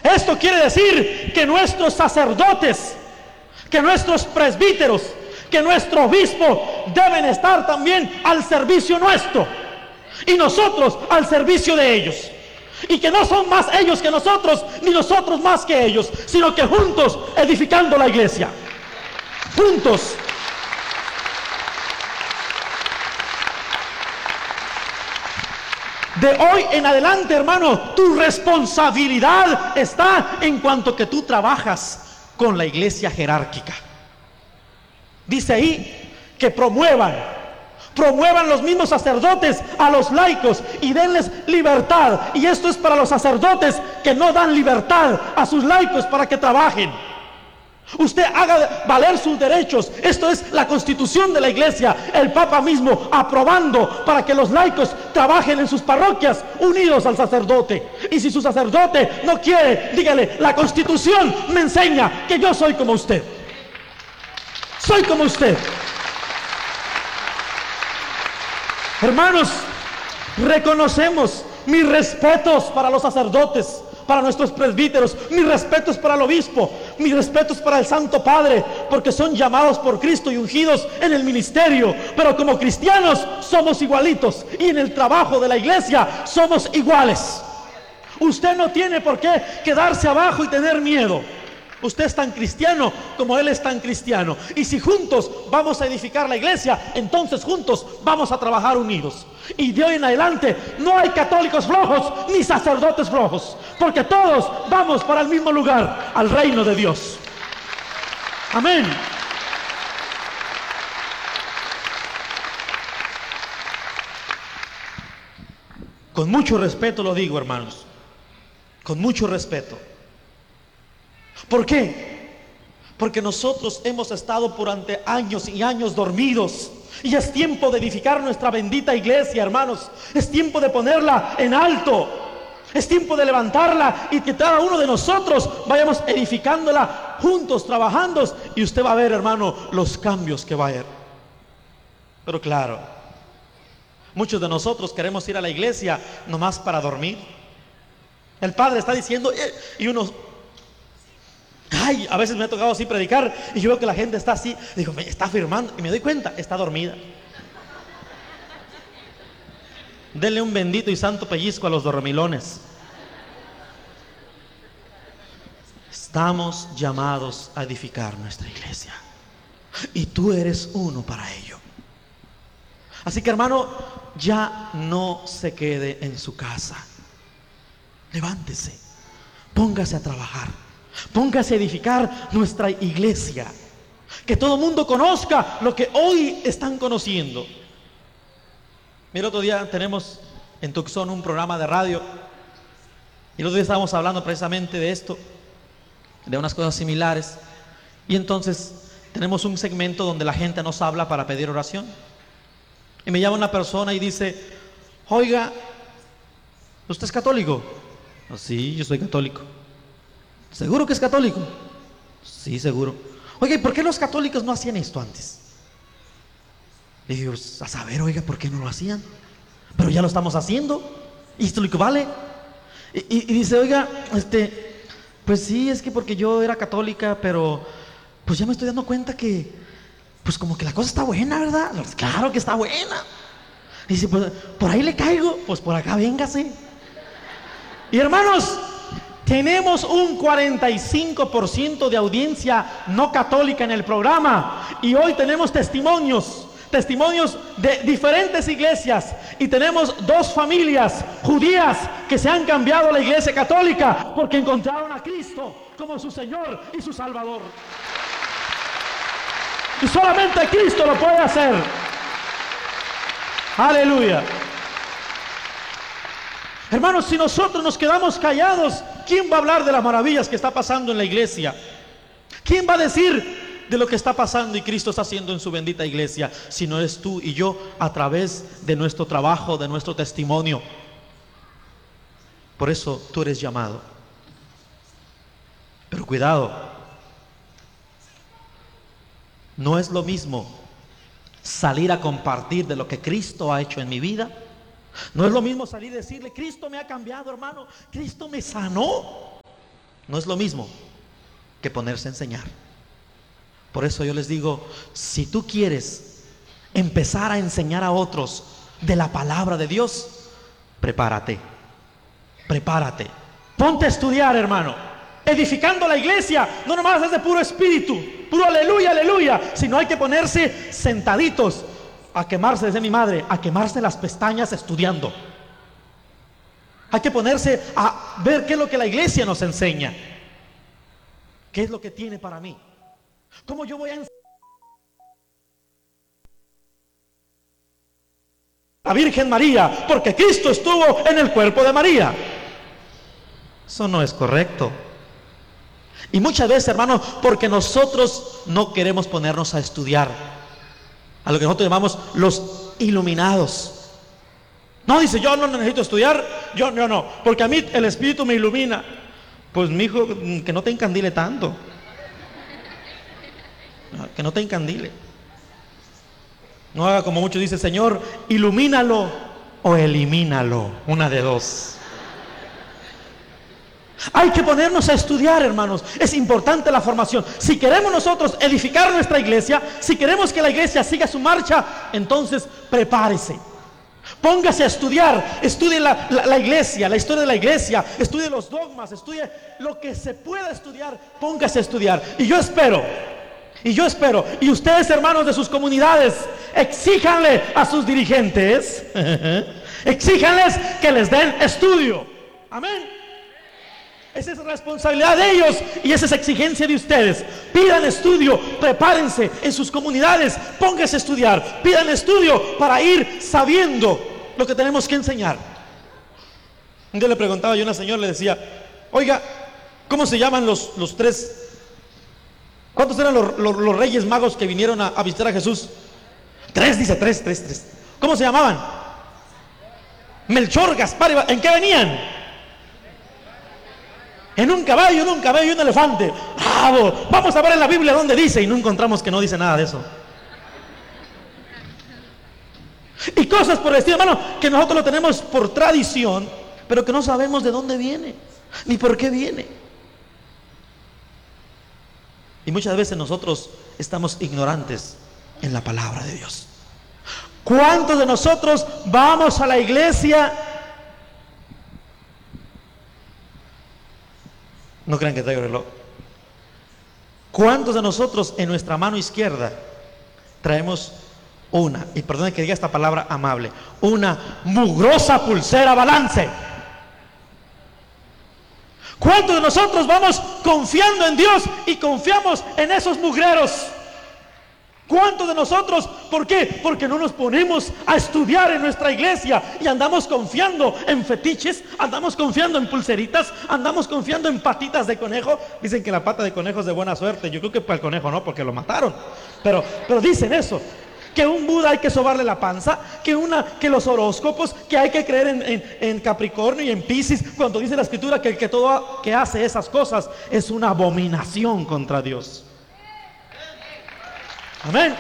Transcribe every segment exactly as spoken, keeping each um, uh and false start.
Esto quiere decir que nuestros sacerdotes, que nuestros presbíteros, que nuestro obispo deben estar también al servicio nuestro y nosotros al servicio de ellos, y que no son más ellos que nosotros ni nosotros más que ellos, sino que juntos edificando la iglesia, juntos. De hoy en adelante, hermano, tu responsabilidad está en cuanto que tú trabajas con la iglesia jerárquica. Dice ahí que promuevan, promuevan los mismos sacerdotes a los laicos y denles libertad. Y esto es para los sacerdotes que no dan libertad a sus laicos para que trabajen. Usted haga valer sus derechos. Esto es la constitución de la iglesia, el Papa mismo aprobando para que los laicos trabajen en sus parroquias unidos al sacerdote. Y si su sacerdote no quiere, dígale: la constitución me enseña que yo soy como usted, soy como usted. Hermanos, reconocemos mis respetos para los sacerdotes, para nuestros presbíteros, mis respetos para el obispo, mis respetos para el Santo Padre, porque son llamados por Cristo y ungidos en el ministerio. Pero como cristianos somos igualitos, y en el trabajo de la iglesia somos iguales. Usted no tiene por qué quedarse abajo y tener miedo. Usted es tan cristiano como él es tan cristiano. Y si juntos vamos a edificar la iglesia, entonces juntos vamos a trabajar unidos. Y de hoy en adelante no hay católicos flojos ni sacerdotes flojos, porque todos vamos para el mismo lugar, al reino de Dios. Amén. Con mucho respeto lo digo, hermanos, con mucho respeto. ¿Por qué? Porque nosotros hemos estado durante años y años dormidos, y es tiempo de edificar nuestra bendita iglesia, hermanos. Es tiempo de ponerla en alto, es tiempo de levantarla, y que cada uno de nosotros vayamos edificándola juntos, trabajando, y usted va a ver, hermano, los cambios que va a haber. Pero claro, muchos de nosotros queremos ir a la iglesia nomás para dormir. El padre está diciendo eh, y uno... Ay, a veces me ha tocado así predicar y yo veo que la gente está así, digo, está afirmando, y me doy cuenta, está dormida. Denle un bendito y santo pellizco a los dormilones. Estamos llamados a edificar nuestra iglesia, y tú eres uno para ello. Así que, hermano, ya no se quede en su casa. Levántese, póngase a trabajar, póngase a edificar nuestra iglesia, que todo el mundo conozca lo que hoy están conociendo. Mira, otro día tenemos en Tucson un programa de radio, y el otro día estábamos hablando precisamente de esto, de unas cosas similares, y entonces tenemos un segmento donde la gente nos habla para pedir oración, y me llama una persona y dice: oiga, ¿usted es católico? Oh, sí, yo soy católico. ¿Seguro que es católico? Sí, seguro. Oiga, ¿y por qué los católicos no hacían esto antes? Le digo, a saber, oiga, ¿por qué no lo hacían? Pero ya lo estamos haciendo, y esto es lo que vale. Y, y, y dice, oiga, este, pues sí, es que porque yo era católica, pero pues ya me estoy dando cuenta que, pues como que la cosa está buena, ¿verdad? Pues claro que está buena. Y dice, pues por ahí le caigo, pues por acá véngase. Y hermanos, tenemos un cuarenta y cinco por ciento de audiencia no católica en el programa, y hoy tenemos testimonios, testimonios de diferentes iglesias, y tenemos dos familias judías que se han cambiado a la iglesia católica porque encontraron a Cristo como su Señor y su Salvador. Y solamente Cristo lo puede hacer. Aleluya. Hermanos, si nosotros nos quedamos callados, ¿quién va a hablar de las maravillas que está pasando en la iglesia? ¿Quién va a decir de lo que está pasando y Cristo está haciendo en su bendita iglesia? Si no eres tú y yo, a través de nuestro trabajo, de nuestro testimonio. Por eso tú eres llamado. Pero cuidado, no es lo mismo salir a compartir de lo que Cristo ha hecho en mi vida. No es lo mismo salir y decirle, Cristo me ha cambiado, hermano, Cristo me sanó. no es lo mismo que ponerse a enseñar. Por eso yo les digo, si tú quieres empezar a enseñar a otros de la palabra de Dios, prepárate, prepárate. Ponte a estudiar, hermano. Edificando la iglesia no nomás es de puro espíritu, puro aleluya, aleluya, sino hay que ponerse sentaditos a quemarse, desde mi madre, a quemarse las pestañas estudiando. Hay que ponerse a ver qué es lo que la iglesia nos enseña, qué es lo que tiene para mí, cómo yo voy a enseñar a la Virgen María, porque Cristo estuvo en el cuerpo de María. Eso no es correcto. Y muchas veces, hermanos, porque nosotros no queremos ponernos a estudiar a lo que nosotros llamamos los iluminados. No, dice, yo no necesito estudiar, yo, yo no, porque a mí el Espíritu me ilumina. Pues mi hijo, que no te encandile tanto, que no te encandile. No haga como muchos dicen, Señor, ilumínalo o elimínalo, una de dos. Hay que ponernos a estudiar, hermanos. Es importante la formación. Si queremos nosotros edificar nuestra iglesia, si queremos que la iglesia siga su marcha, entonces prepárese. Póngase a estudiar. Estudie la, la, la iglesia, la historia de la iglesia. Estudie los dogmas, estudie lo que se pueda estudiar. Póngase a estudiar. Y yo espero, y yo espero, y ustedes, hermanos de sus comunidades, exíjanle a sus dirigentes, exíjanles que les den estudio. Amén. Esa es responsabilidad de ellos y esa es exigencia de ustedes. Pidan estudio, prepárense en sus comunidades, pónganse a estudiar, pidan estudio para ir sabiendo lo que tenemos que enseñar. Un día le preguntaba yo a una señora, le decía, oiga, ¿cómo se llaman los, los tres? ¿Cuántos eran los, los, los reyes magos que vinieron a, a visitar a Jesús? Tres, dice, tres, tres, tres. ¿Cómo se llamaban? Melchor, Gaspar, ¿en qué venían? En un caballo, en un caballo y un elefante. ¡Bravo! Vamos a ver en la Biblia dónde dice, y no encontramos que no dice nada de eso. Y cosas por el estilo, hermano, que nosotros lo tenemos por tradición, pero que no sabemos de dónde viene, ni por qué viene. Y muchas veces nosotros estamos ignorantes en la palabra de Dios. ¿Cuántos de nosotros vamos a la iglesia? No crean que traigo el reloj. ¿Cuántos de nosotros en nuestra mano izquierda traemos una, y perdone que diga esta palabra amable, una mugrosa pulsera balance? ¿Cuántos de nosotros vamos confiando en Dios y confiamos en esos mugreros? ¿Cuántos de nosotros? ¿Por qué? Porque no nos ponemos a estudiar en nuestra iglesia y andamos confiando en fetiches, andamos confiando en pulseritas, andamos confiando en patitas de conejo. Dicen que la pata de conejo es de buena suerte. Yo creo que para el conejo no, porque lo mataron. Pero, pero dicen eso, que un Buda hay que sobarle la panza, que, una, que los horóscopos, que hay que creer en, en, en Capricornio y en Piscis, cuando dice la Escritura que el que todo que hace esas cosas es una abominación contra Dios. Amén.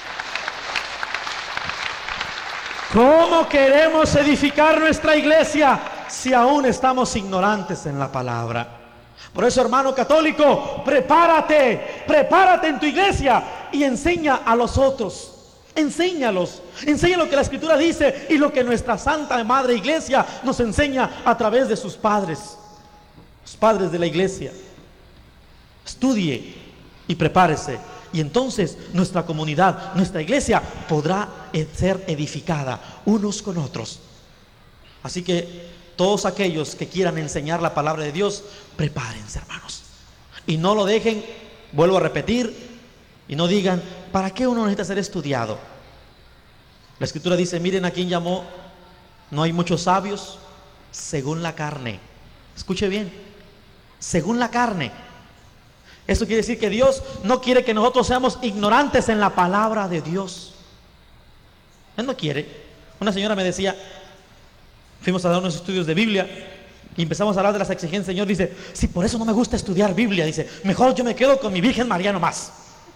¿Cómo queremos edificar nuestra iglesia si aún estamos ignorantes en la palabra? Por eso, hermano católico, prepárate, prepárate en tu iglesia y enseña a los otros. Enséñalos, enseña lo que la Escritura dice y lo que nuestra Santa Madre Iglesia nos enseña a través de sus padres, los padres de la iglesia. Estudie y prepárese. Y entonces nuestra comunidad, nuestra iglesia podrá ser edificada unos con otros. Así que todos aquellos que quieran enseñar la palabra de Dios, prepárense, hermanos. Y no lo dejen, vuelvo a repetir, y no digan, ¿para qué uno necesita ser estudiado? La Escritura dice, miren a quién llamó, no hay muchos sabios, según la carne. Escuche bien, según la carne. Eso quiere decir que Dios no quiere que nosotros seamos ignorantes en la palabra de Dios. Él no quiere. Una señora me decía, fuimos a dar unos estudios de Biblia y empezamos a hablar de las exigencias. El Señor dice, si por eso no me gusta estudiar Biblia, dice, mejor yo me quedo con mi Virgen María nomás.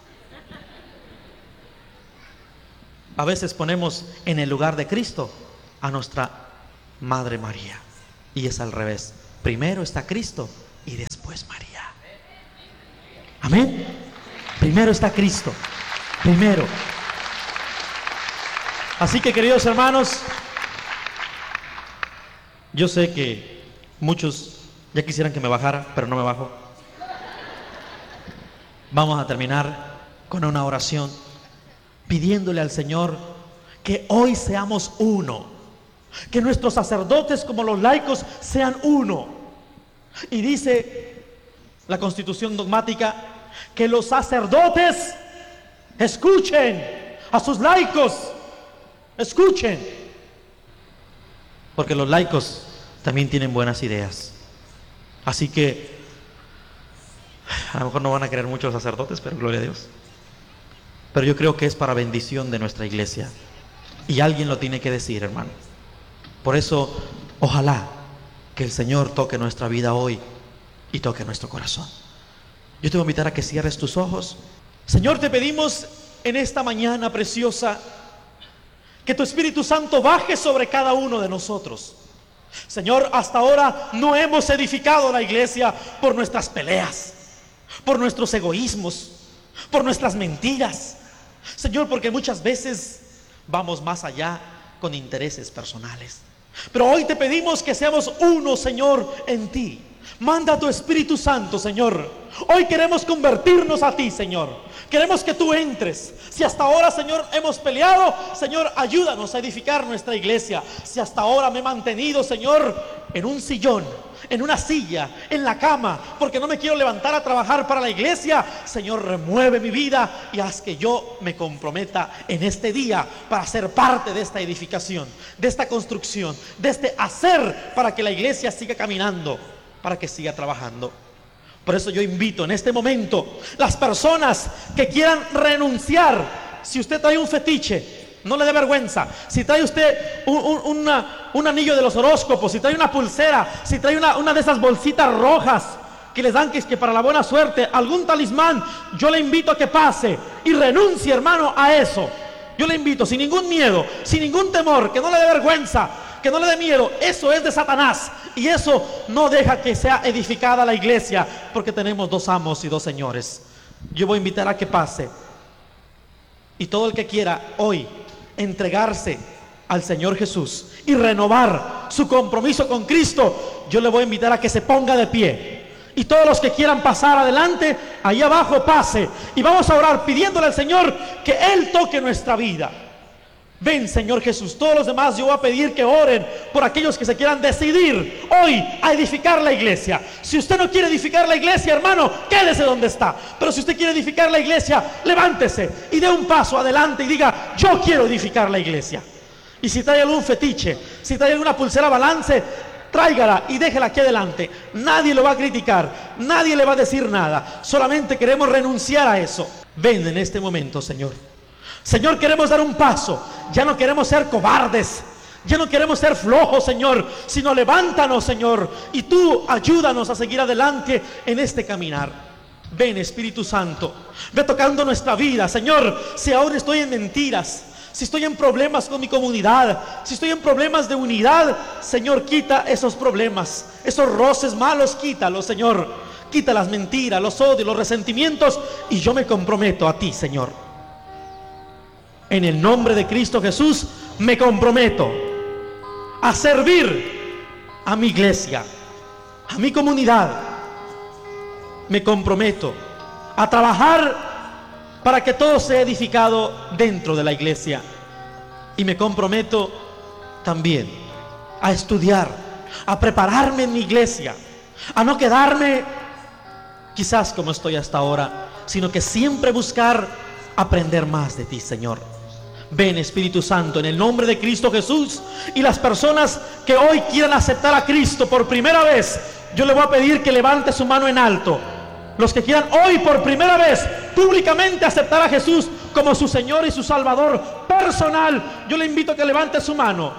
A veces ponemos en el lugar de Cristo a nuestra Madre María, y es al revés. Primero está Cristo y después después María. Amén. Primero está Cristo. Primero. Así que, queridos hermanos, yo sé que muchos ya quisieran que me bajara, pero no me bajo. Vamos a terminar con una oración pidiéndole al Señor que hoy seamos uno, que nuestros sacerdotes como los laicos sean uno. Y dice la Constitución dogmática que los sacerdotes escuchen a sus laicos, escuchen, porque los laicos también tienen buenas ideas. Así que a lo mejor no van a querer muchos sacerdotes, pero gloria a Dios. Pero yo creo que es para bendición de nuestra iglesia. Y alguien lo tiene que decir, hermano. Por eso, ojalá que el Señor toque nuestra vida hoy y toque nuestro corazón. Yo te voy a invitar a que cierres tus ojos. Señor, te pedimos en esta mañana preciosa que tu Espíritu Santo baje sobre cada uno de nosotros. Señor, hasta ahora no hemos edificado la iglesia por nuestras peleas, por nuestros egoísmos, por nuestras mentiras. Señor, porque muchas veces vamos más allá con intereses personales. Pero hoy te pedimos que seamos uno, Señor, en ti. Manda a tu Espíritu Santo, Señor. Hoy queremos convertirnos a ti, Señor. Queremos que tú entres. Si hasta ahora, Señor, hemos peleado, Señor, ayúdanos a edificar nuestra iglesia. Si hasta ahora me he mantenido, Señor, en un sillón, en una silla, en la cama, porque no me quiero levantar a trabajar para la iglesia, Señor, remueve mi vida y haz que yo me comprometa en este día para ser parte de esta edificación, de esta construcción, de este hacer para que la iglesia siga caminando, para que siga trabajando. Por eso yo invito en este momento las personas que quieran renunciar. Si usted trae un fetiche, no le dé vergüenza. Si trae usted un, un, una, un anillo de los horóscopos, si trae una pulsera, si trae una, una de esas bolsitas rojas que les dan que es que para la buena suerte, algún talismán, yo le invito a que pase y renuncie, hermano, a eso. Yo le invito sin ningún miedo, sin ningún temor, que no le dé vergüenza, que no le dé miedo. Eso es de Satanás y eso no deja que sea edificada la iglesia, porque tenemos dos amos y dos señores. Yo voy a invitar a que pase, y todo el que quiera hoy entregarse al Señor Jesús y renovar su compromiso con Cristo, yo le voy a invitar a que se ponga de pie. Y todos los que quieran pasar adelante, ahí abajo pase. Y vamos a orar pidiéndole al Señor que Él toque nuestra vida. Ven, Señor Jesús. Todos los demás yo voy a pedir que oren por aquellos que se quieran decidir hoy a edificar la iglesia. Si usted no quiere edificar la iglesia, hermano, quédese donde está. Pero si usted quiere edificar la iglesia, levántese y dé un paso adelante y diga: yo quiero edificar la iglesia. Y si trae algún fetiche, si trae alguna pulsera balance, tráigala y déjela aquí adelante. Nadie lo va a criticar, nadie le va a decir nada. Solamente queremos renunciar a eso. Ven en este momento, Señor. Señor, queremos dar un paso. Ya no queremos ser cobardes, ya no queremos ser flojos, Señor, sino levántanos, Señor, y tú ayúdanos a seguir adelante en este caminar. Ven, Espíritu Santo, ve tocando nuestra vida, Señor. Si ahora estoy en mentiras, si estoy en problemas con mi comunidad, si estoy en problemas de unidad, Señor, quita esos problemas, esos roces malos, quítalos, Señor. Quita las mentiras, los odios, los resentimientos, y yo me comprometo a ti, Señor. En el nombre de Cristo Jesús me comprometo a servir a mi iglesia, a mi comunidad. Me comprometo a trabajar para que todo sea edificado dentro de la iglesia. Y me comprometo también a estudiar, a prepararme en mi iglesia, a no quedarme quizás como estoy hasta ahora, sino que siempre buscar aprender más de ti, Señor. Ven, Espíritu Santo, en el nombre de Cristo Jesús. Y las personas que hoy quieran aceptar a Cristo por primera vez, yo le voy a pedir que levante su mano en alto. Los que quieran hoy por primera vez públicamente aceptar a Jesús como su Señor y su Salvador personal, yo le invito a que levante su mano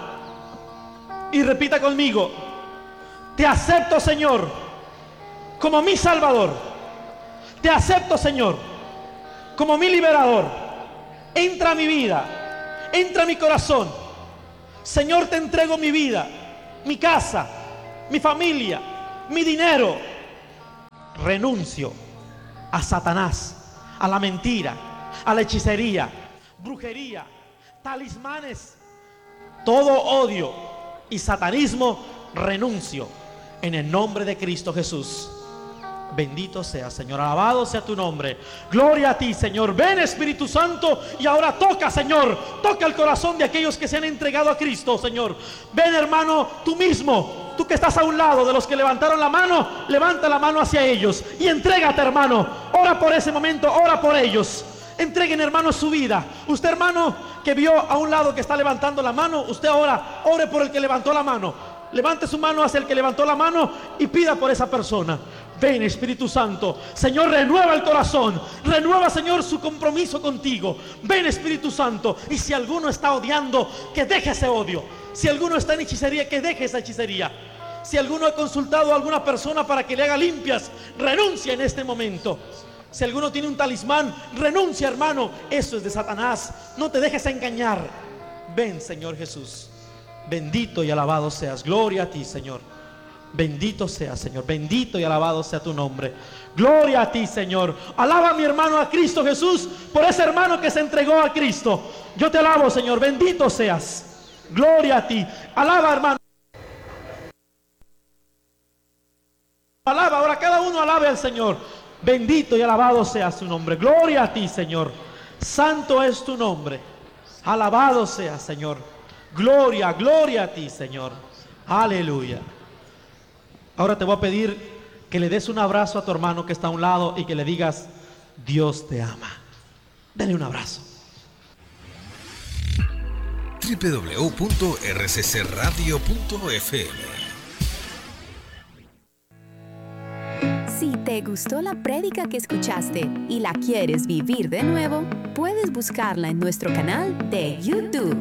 y repita conmigo: te acepto, Señor, como mi Salvador. Te acepto, Señor, como mi liberador. Entra a mi vida, entra a mi corazón. Señor, te entrego mi vida, mi casa, mi familia, mi dinero. renuncio a Satanás, a la mentira, a la hechicería, brujería, talismanes, todo odio y satanismo, renuncio en el nombre de Cristo Jesús. Bendito sea, Señor, alabado sea tu nombre. Gloria a ti, Señor. Ven, Espíritu Santo, y ahora toca, Señor, toca el corazón de aquellos que se han entregado a Cristo, Señor. Ven, hermano, tú mismo, tú que estás a un lado de los que levantaron la mano, levanta la mano hacia ellos y entrégate, hermano. Ora por ese momento, ora por ellos. Entreguen, hermano, su vida. Usted, hermano, que vio a un lado que está levantando la mano, usted ahora ore por el que levantó la mano. Levante su mano hacia el que levantó la mano y pida por esa persona. Ven, Espíritu Santo. Señor, renueva el corazón. Renueva, Señor, su compromiso contigo. Ven, Espíritu Santo. Y si alguno está odiando, que deje ese odio. Si alguno está en hechicería, que deje esa hechicería. Si alguno ha consultado a alguna persona para que le haga limpias, renuncia en este momento. Si alguno tiene un talismán, renuncia, hermano. Eso es de Satanás. No te dejes engañar. Ven, Señor Jesús. Bendito y alabado seas. Gloria a ti, Señor. Bendito sea, Señor. Bendito y alabado sea tu nombre. Gloria a ti, Señor. Alaba a mi hermano, a Cristo Jesús, por ese hermano que se entregó a Cristo. Yo te alabo, Señor. Bendito seas. Gloria a ti. Alaba, hermano. Alaba. Ahora cada uno alabe al Señor. Bendito y alabado sea su nombre. Gloria a ti, Señor. Santo es tu nombre. Alabado sea, Señor. Gloria, gloria a ti, Señor. Aleluya. Ahora te voy a pedir que le des un abrazo a tu hermano que está a un lado y que le digas: Dios te ama. Dale un abrazo. doble u doble u doble u punto r c c radio punto f m. Si te gustó la prédica que escuchaste y la quieres vivir de nuevo, puedes buscarla en nuestro canal de YouTube.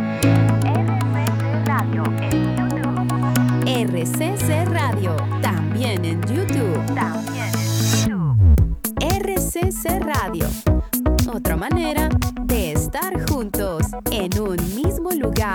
R C C Radio, también en YouTube. También en YouTube. R C C Radio, otra manera de estar juntos en un mismo lugar.